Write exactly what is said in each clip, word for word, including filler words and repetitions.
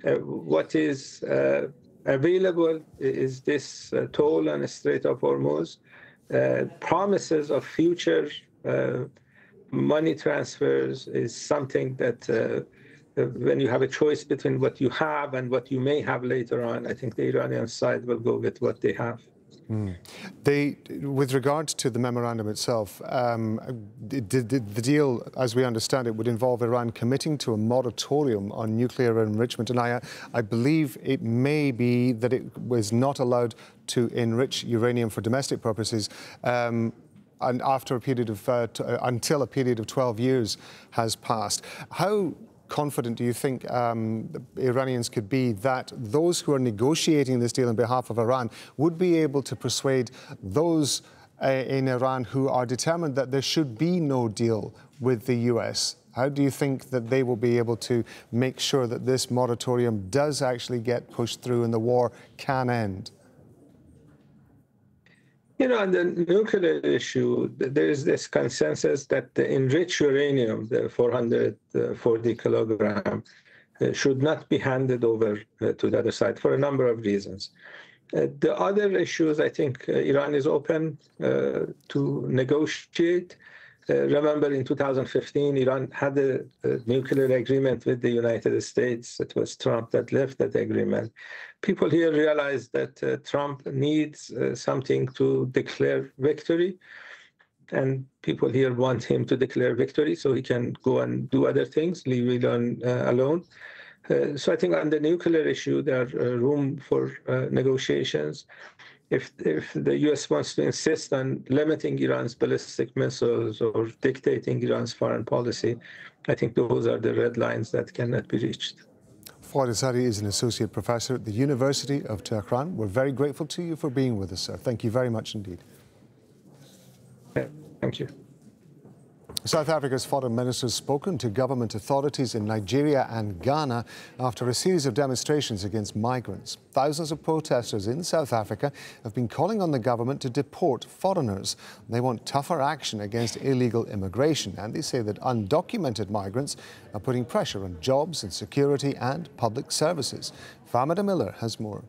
Uh, what is uh, available is this uh, toll on the Strait of Hormuz, uh, promises of future uh, money transfers is something that uh, uh, when you have a choice between what you have and what you may have later on, I think the Iranian side will go with what they have. Mm. They, with regards to the memorandum itself, um, the, the, the deal, as we understand it, would involve Iran committing to a moratorium on nuclear enrichment. And I, I believe it may be that it was not allowed to enrich uranium for domestic purposes. Um, and after a period of, uh, t uh, until a period of twelve years has passed. How confident do you think um, the Iranians could be that those who are negotiating this deal on behalf of Iran would be able to persuade those uh, in Iran who are determined that there should be no deal with the U S? How do you think that they will be able to make sure that this moratorium does actually get pushed through and the war can end? You know, on the nuclear issue, there is this consensus that the enriched uranium, the four hundred forty kilogram, uh, should not be handed over uh, to the other side for a number of reasons. Uh, the other issues, I think uh, Iran is open uh, to negotiate. Uh, remember, in two thousand fifteen, Iran had a, a nuclear agreement with the United States. It was Trump that left that agreement. People here realize that uh, Trump needs uh, something to declare victory, and people here want him to declare victory so he can go and do other things, leave Iran uh, alone. Uh, so I think on the nuclear issue, there's uh, room for uh, negotiations. If, if the U S wants to insist on limiting Iran's ballistic missiles or dictating Iran's foreign policy, I think those are the red lines that cannot be reached. Fouad Azadi is an associate professor at the University of Tehran. We're very grateful to you for being with us, sir. Thank you very much indeed. Yeah, thank you. South Africa's foreign minister has spoken to government authorities in Nigeria and Ghana after a series of demonstrations against migrants. Thousands of protesters in South Africa have been calling on the government to deport foreigners. They want tougher action against illegal immigration, and they say that undocumented migrants are putting pressure on jobs and security and public services. Famida Miller has more.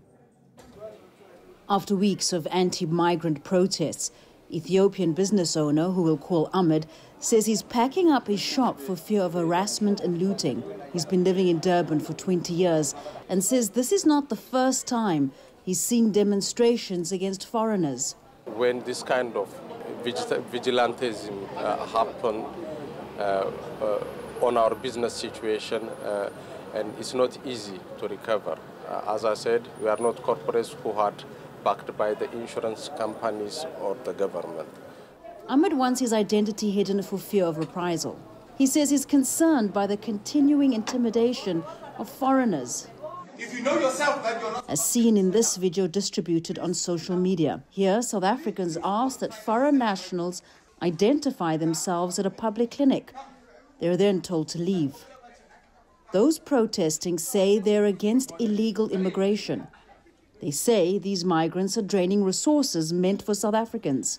After weeks of anti-migrant protests, Ethiopian business owner, who we'll call Ahmed, says he's packing up his shop for fear of harassment and looting. He's been living in Durban for twenty years and says this is not the first time he's seen demonstrations against foreigners. When this kind of vigilantism uh, happen uh, uh, on our business situation, uh, and it's not easy to recover. Uh, as I said, we are not corporates who had backed by the insurance companies or the government. Ahmed wants his identity hidden for fear of reprisal. He says he's concerned by the continuing intimidation of foreigners. If you know yourself that you're not... As seen in this video distributed on social media. Here, South Africans ask that foreign nationals identify themselves at a public clinic. They're then told to leave. Those protesting say they're against illegal immigration. They say these migrants are draining resources meant for South Africans.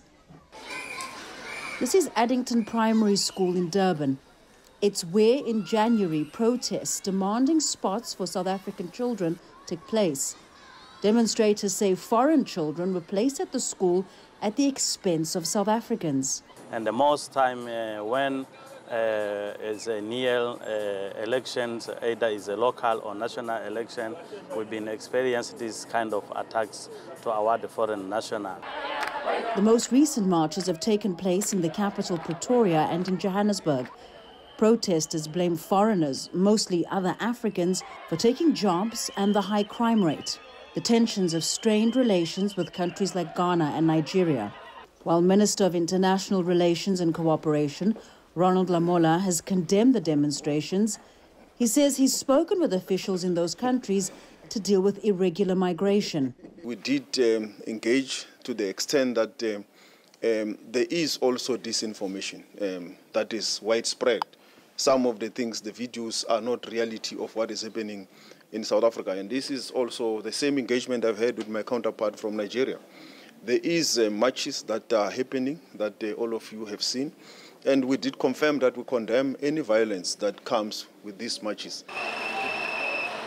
This is Addington Primary School in Durban. It's where in January protests demanding spots for South African children took place. Demonstrators say foreign children were placed at the school at the expense of South Africans. And the most time uh, when uh, is a near uh, elections, either is a local or national election, we've been experiencing these kind of attacks to our foreign national. The most recent marches have taken place in the capital Pretoria and in Johannesburg. Protesters blame foreigners, mostly other Africans, for taking jobs and the high crime rate. The tensions have strained relations with countries like Ghana and Nigeria. While Minister of International Relations and Cooperation, Ronald Lamola, has condemned the demonstrations, he says he's spoken with officials in those countries to deal with irregular migration. We did um, engage to the extent that um, um, there is also disinformation um, that is widespread. Some of the things, the videos, are not reality of what is happening in South Africa. And this is also the same engagement I've had with my counterpart from Nigeria. There is uh, marches that are happening that uh, all of you have seen. And we did confirm that we condemn any violence that comes with these marches.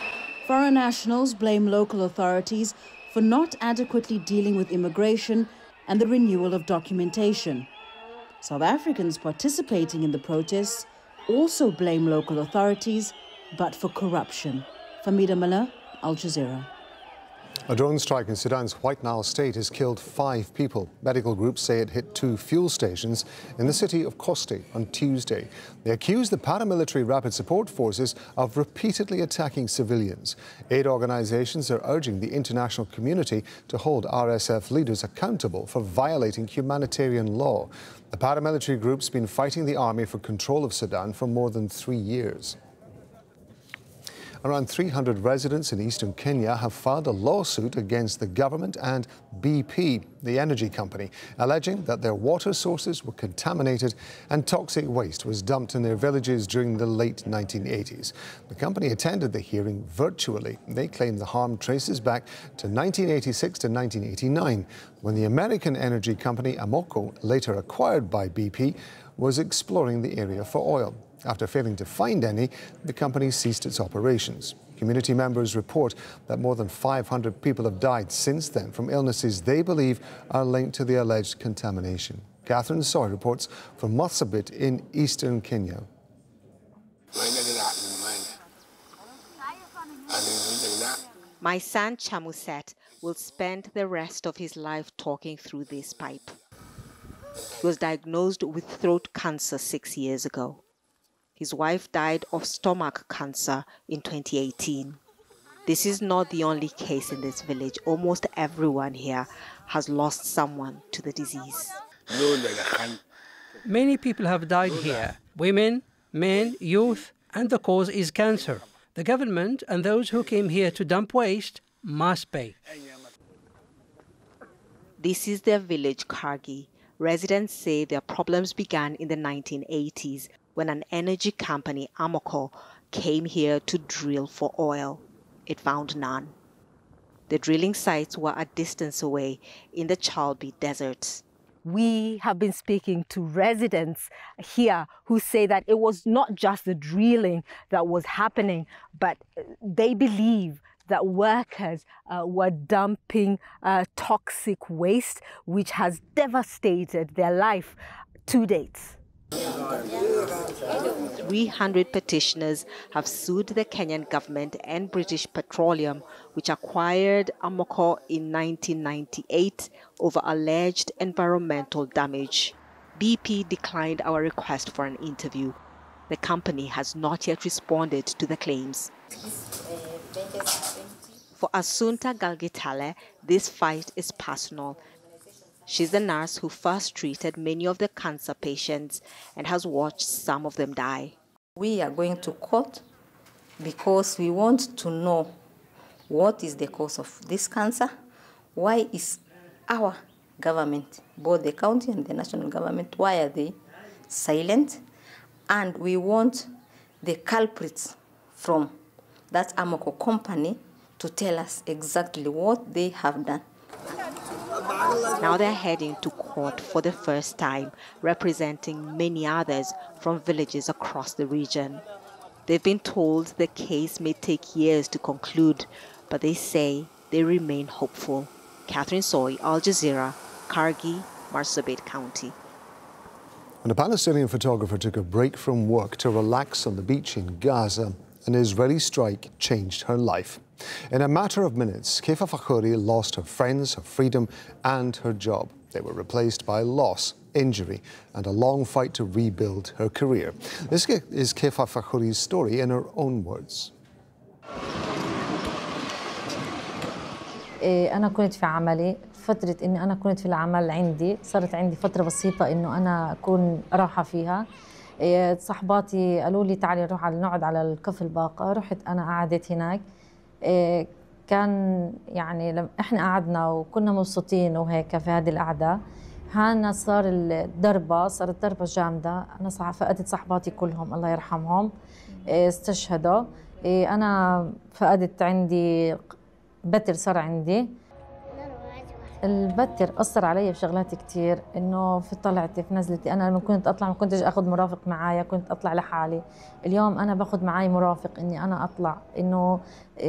Foreign nationals blame local authorities for not adequately dealing with immigration and the renewal of documentation. South Africans participating in the protests also blame local authorities, but for corruption. Famida Mala, Al Jazeera. A drone strike in Sudan's White Nile state has killed five people. Medical groups say it hit two fuel stations in the city of Kosti on Tuesday. They accuse the paramilitary rapid support forces of repeatedly attacking civilians. Aid organizations are urging the international community to hold R S F leaders accountable for violating humanitarian law. The paramilitary group's been fighting the army for control of Sudan for more than three years. Around three hundred residents in eastern Kenya have filed a lawsuit against the government and B P, the energy company, alleging that their water sources were contaminated and toxic waste was dumped in their villages during the late nineteen eighties. The company attended the hearing virtually. They claim the harm traces back to nineteen eighty-six to nineteen eighty-nine, when the American energy company Amoco, later acquired by B P, was exploring the area for oil. After failing to find any, the company ceased its operations. Community members report that more than five hundred people have died since then from illnesses they believe are linked to the alleged contamination. Catherine Soy reports from Marsabit in eastern Kenya. My son Chamuset will spend the rest of his life talking through this pipe. He was diagnosed with throat cancer six years ago. His wife died of stomach cancer in twenty eighteen. This is not the only case in this village. Almost everyone here has lost someone to the disease. Many people have died here, women, men, youth, and the cause is cancer. The government and those who came here to dump waste must pay. This is their village, Kargi. Residents say their problems began in the nineteen eighties when an energy company, Amoco, came here to drill for oil. It found none. The drilling sites were a distance away in the Chalbi Desert. We have been speaking to residents here who say that it was not just the drilling that was happening, but they believe that workers uh, were dumping uh, toxic waste, which has devastated their life to date. three hundred petitioners have sued the Kenyan government and British Petroleum, which acquired Amoco in nineteen ninety-eight, over alleged environmental damage. B P declined our request for an interview. The company has not yet responded to the claims. For Asunta Galgitale, this fight is personal. She's the nurse who first treated many of the cancer patients and has watched some of them die. We are going to court because we want to know what is the cause of this cancer, why is our government, both the county and the national government, why are they silent? And we want the culprits from that Amoco company to tell us exactly what they have done. Now they're heading to court for the first time, representing many others from villages across the region. They've been told the case may take years to conclude, but they say they remain hopeful. Catherine Soy, Al Jazeera, Kargi, Marsabit County. And a Palestinian photographer took a break from work to relax on the beach in Gaza. An Israeli strike changed her life. In a matter of minutes, Kefa Fakhoury lost her friends, her freedom, and her job. They were replaced by loss, injury, and a long fight to rebuild her career. This is Kefa Fakhoury's story in her own words. أنا كنت في عملي فترة إني أنا كنت في العمل عندي صارت عندي فترة بسيطة إنه أنا أكون راحة فيها. صحباتي قالوا لي تعالي نروح على نقعد على الكف الباقة. رحت أنا قعدت هناك. كان يعني لما إحنا قعدنا وكنا مبسوطين وهيك في هذه القعدة هانا صار الضربة صارت ضربة جامدة. أنا فقدت صحباتي كلهم الله يرحمهم استشهدوا. أنا فقدت عندي بتر صار عندي. البتر أثر علي بشغلات كتير إنه في طلعتي في نزلتي. أنا لما كنت أطلع ما كنتش أخذ مرافق معايا كنت أطلع لحالي. اليوم أنا باخذ معاي مرافق إني أنا أطلع إنه